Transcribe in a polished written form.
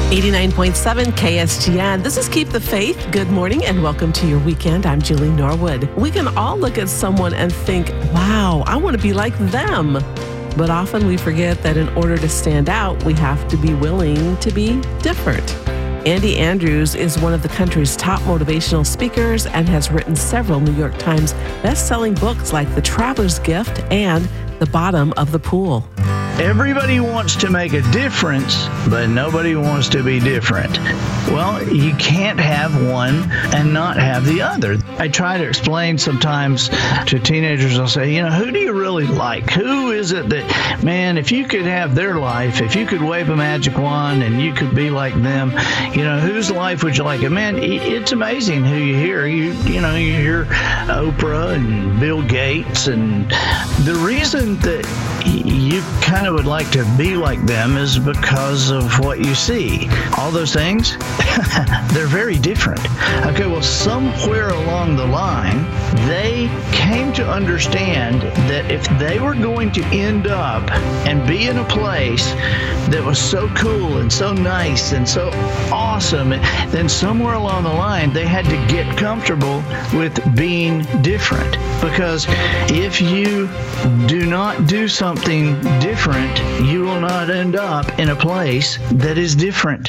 89.7 KSGN. This is Keep the Faith. Good morning and welcome to your weekend. I'm Julie Norwood. We can all look at someone and think, wow, I want to be like them. But often we forget that in order to stand out, we have to be willing to be different. Andy Andrews is one of the country's top motivational speakers and has written several New York Times best-selling books like The Traveler's Gift and The Bottom of the Pool. Everybody wants to make a difference, but nobody wants to be different. Well, you can't have one and not have the other. I try to explain sometimes to teenagers, I'll say, who do you really like? Who is it that, man, if you could have their life, if you could wave a magic wand and you could be like them, whose life would you like? And man, it's amazing who you hear. You hear Oprah and Bill Gates, and the reason that you kind of would like to be like them is because of what you see. All those things, they're very different. Okay, well, somewhere along the line, they came to understand that if they were going to end up and be in a place that was so cool and so nice and so awesome, then somewhere along the line, they had to get comfortable with being different. Because if you do not do something different, you will not end up in a place that is different.